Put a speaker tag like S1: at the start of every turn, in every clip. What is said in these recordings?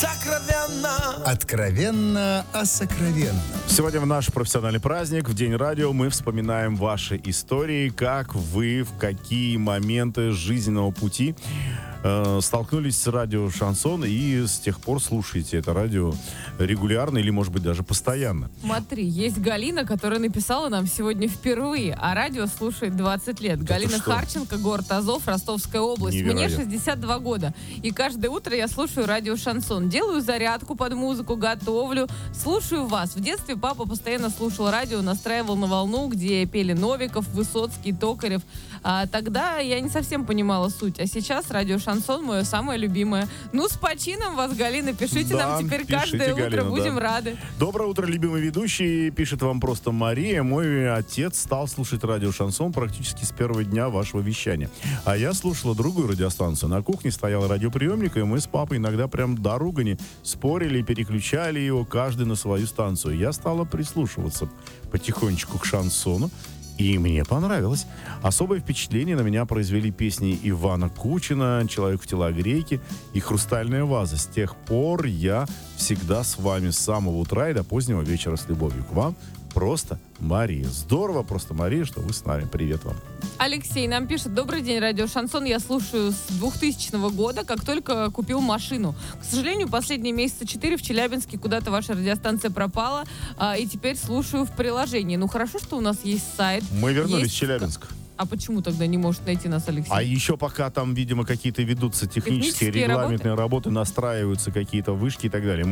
S1: сокровенно.
S2: Откровенно о сокровенном.
S3: Сегодня в наш профессиональный праздник, в День радио, мы вспоминаем ваши истории, как вы, в какие моменты жизненного пути столкнулись с радио «Шансон» и с тех пор слушаете это радио регулярно или, может быть, даже постоянно.
S4: Смотри, есть Галина, которая написала нам сегодня впервые, а радио слушает 20 лет. Галина Харченко, город Азов, Ростовская область.
S3: Невероятно.
S4: Мне 62 года. И каждое утро я слушаю радио «Шансон». Делаю зарядку под музыку, готовлю, слушаю вас. В детстве папа постоянно слушал радио, настраивал на волну, где пели Новиков, Высоцкий, Токарев. А тогда я не совсем понимала суть. А сейчас радио «Шансон» мое самое любимое. Ну, с почином вас, Галина. Пишите нам теперь каждое утро.
S3: Галина,
S4: будем рады.
S3: Доброе утро, любимый ведущий. Пишет вам просто Мария. Мой отец стал слушать радио «Шансон» практически с первого дня вашего вещания. А я слушала другую радиостанцию. На кухне стоял радиоприемник, и мы с папой иногда прям до ругани спорили, переключали его, каждый на свою станцию. Я стала прислушиваться потихонечку к шансону. И мне понравилось. Особое впечатление на меня произвели песни Ивана Кучина, «Человек в телогрейке» и «Хрустальная ваза». С тех пор я всегда с вами с самого утра и до позднего вечера с любовью к вам. Просто Мария. Здорово, просто Мария, что вы с нами. Привет вам.
S4: Алексей нам пишет: добрый день, радио «Шансон». Я слушаю с 2000 года, как только купил машину. К сожалению, последние месяца 4 в Челябинске куда-то ваша радиостанция пропала, и теперь слушаю в приложении. Ну, хорошо, что у нас есть сайт.
S3: Мы вернулись в Челябинск.
S4: А почему тогда не может найти нас Алексей?
S3: А еще пока там, видимо, какие-то ведутся технические регламентные работы, настраиваются какие-то вышки и так далее.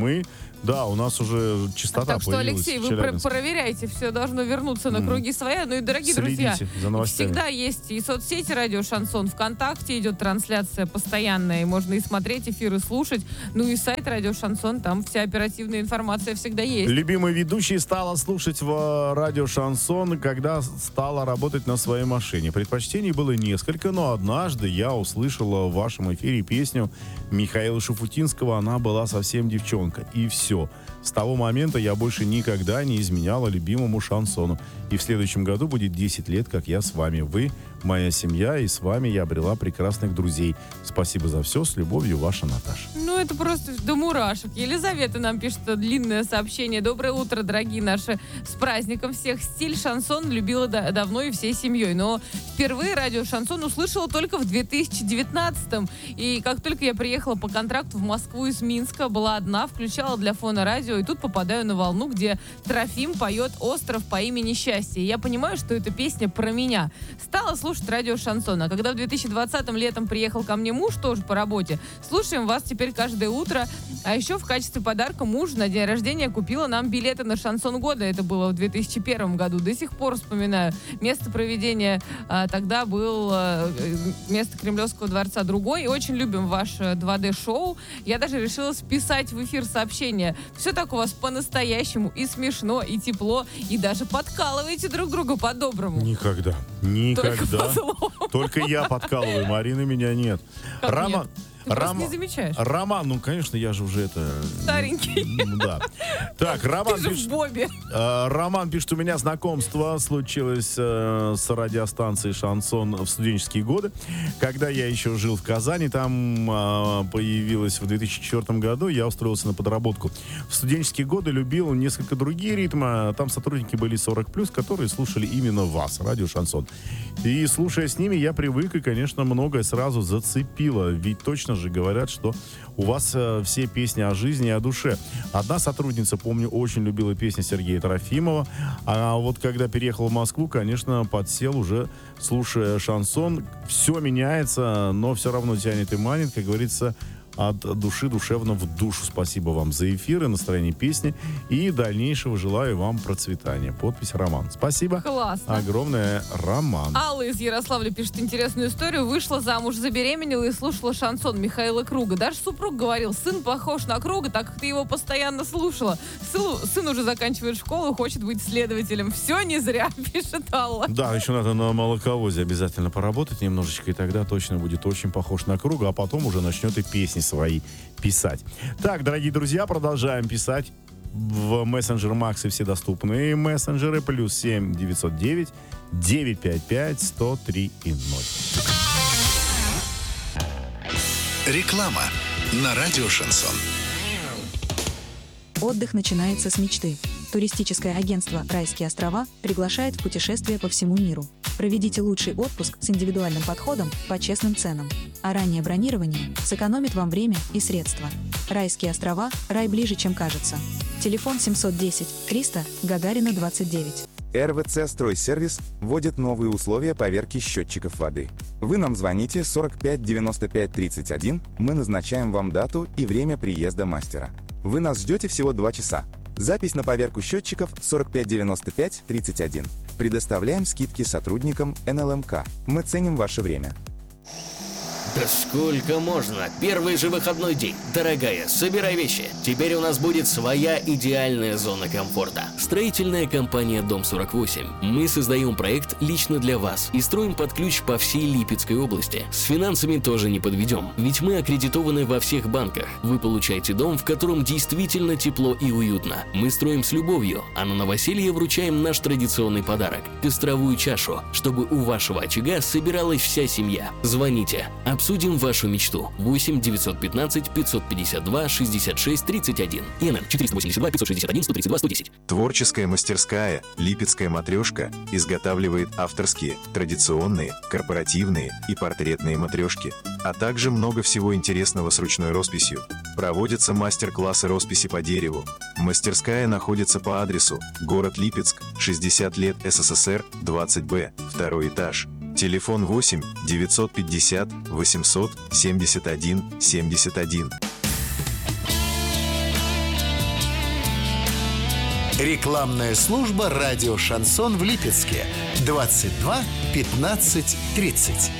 S3: У нас уже частота
S4: так что,
S3: появилась.
S4: Алексей, вы проверяйте, все должно вернуться на круги своя. Ну и, дорогие друзья,
S3: за новостями.
S4: Всегда есть и соцсети радио «Шансон», ВКонтакте идет трансляция постоянная, и можно и смотреть эфиры, слушать. Ну и сайт радио «Шансон», там вся оперативная информация всегда есть.
S3: Любимый ведущий стала слушать в радио «Шансон», когда стала работать на своей машине. Предпочтений было несколько, но однажды я услышала в вашем эфире песню Михаила Шуфутинского «Она была совсем девчонка». И все. С того момента я больше никогда не изменяла любимому шансону. И в следующем году будет 10 лет, как я с вами. Вы моя семья, и с вами я обрела прекрасных друзей. Спасибо за все. С любовью, ваша Наташа.
S4: Ну, это просто до мурашек. Елизавета нам пишет длинное сообщение. Доброе утро, дорогие наши. С праздником всех. Стиль шансон любила давно и всей семьей. Но впервые радио «Шансон» услышала только в 2019-м. И как только я приехала по контракту в Москву из Минска, была одна, включала для фона радио, и тут попадаю на волну, где Трофим поет «Остров по имени Счастье». И я понимаю, что эта песня про меня. Стала слушать радио «Шансон». А когда в 2020-м летом приехал ко мне муж, тоже по работе, слушаем вас теперь каждое утро. А еще в качестве подарка муж на день рождения купила нам билеты на «Шансон года». Это было в 2001 году. До сих пор вспоминаю. Место проведения тогда было место Кремлевского дворца другой. И очень любим ваше 2D-шоу. Я даже решила списать в эфир сообщение. Все так у вас по-настоящему. И смешно, и тепло, и даже подкалываете друг друга по-доброму.
S3: Никогда. Только я подкалываю, Марины меня нет.
S4: Как
S3: Роман.
S4: нет? Ты просто не замечаешь.
S3: Роман, ну, конечно, я же уже
S4: старенький.
S3: Да. Так, Роман
S4: Ты же в Бобе.
S3: Роман пишет, у меня знакомство случилось с радиостанцией «Шансон» в студенческие годы. Когда я еще жил в Казани, там появилась в 2004 году, я устроился на подработку. В студенческие годы любил несколько другие ритмы. Там сотрудники были 40+, которые слушали именно вас, радио «Шансон». И слушая с ними, я привык и, конечно, многое сразу зацепило. Ведь точно же говорят, что у вас все песни о жизни и о душе. Одна сотрудница, помню, очень любила песни Сергея Трофимова. А вот когда переехал в Москву, конечно, подсел уже, слушая шансон. Все меняется, но все равно тянет и манит, как говорится, от души душевно в душу. Спасибо вам за эфиры, настроение песни и дальнейшего желаю вам процветания. Подпись Роман. Спасибо.
S4: Классно.
S3: Огромное, Роман.
S4: Алла из Ярославля пишет интересную историю. Вышла замуж, забеременела и слушала шансон Михаила Круга. Даже супруг говорил, сын похож на Круга, так как ты его постоянно слушала. Сын уже заканчивает школу, хочет быть следователем. Все не зря, пишет Алла.
S3: Да, еще надо на молоковозе обязательно поработать немножечко, и тогда точно будет очень похож на Круга, а потом уже начнет и песни свои писать. Так, дорогие друзья, продолжаем писать в мессенджер Макс и все доступные мессенджеры +7 909 955 103 и 0.
S2: Реклама на радио «Шансон».
S1: Отдых начинается с мечты. Туристическое агентство «Райские острова» приглашает в путешествие по всему миру. Проведите лучший отпуск с индивидуальным подходом по честным ценам. А раннее бронирование сэкономит вам время и средства. «Райские острова» – рай ближе, чем кажется. Телефон 710 300 Гагарина 29.
S5: РВЦ «Стройсервис» вводит новые условия поверки счетчиков воды. Вы нам звоните 45 95 31, мы назначаем вам дату и время приезда мастера. Вы нас ждете всего 2 часа. Запись на поверку счетчиков 45 95 31. Предоставляем скидки сотрудникам НЛМК. Мы ценим ваше время.
S6: Да сколько можно? Первый же выходной день. Дорогая, собирай вещи. Теперь у нас будет своя идеальная зона комфорта. Строительная компания «Дом-48». Мы создаем проект лично для вас и строим под ключ по всей Липецкой области. С финансами тоже не подведем, ведь мы аккредитованы во всех банках. Вы получаете дом, в котором действительно тепло и уютно. Мы строим с любовью, а на новоселье вручаем наш традиционный подарок – костровую чашу, чтобы у вашего очага собиралась вся семья. Звоните. Обсудим вашу мечту. 8 915 552 66 31. ИНН 482 561 132 110.
S7: Творческая мастерская «Липецкая матрешка» изготавливает авторские, традиционные, корпоративные и портретные матрешки, а также много всего интересного с ручной росписью. Проводятся мастер-классы росписи по дереву. Мастерская находится по адресу: город Липецк, 60 лет СССР, 20Б, 2 этаж. Телефон 8 950 800 71 71.
S2: Рекламная служба «Радио Шансон» в Липецке. 22 15 30.